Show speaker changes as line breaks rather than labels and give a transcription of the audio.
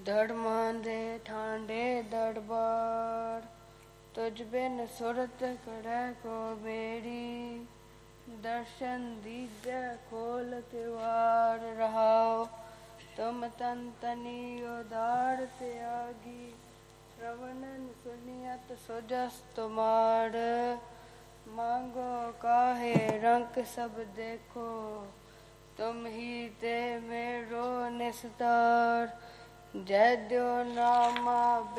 धर्मांदे ठांडे दरबार, तुझ बिन सुरत करे को बेड़ी, दर्शन दीजे खोल तिवार रहाओ। तुम तन तनी उदार त्यागी, श्रवणन सुनियत सुजस तुमार। मांगो काहे रंक सब देखो, तुम ही ते मेरो निस्तार। जय देव नामा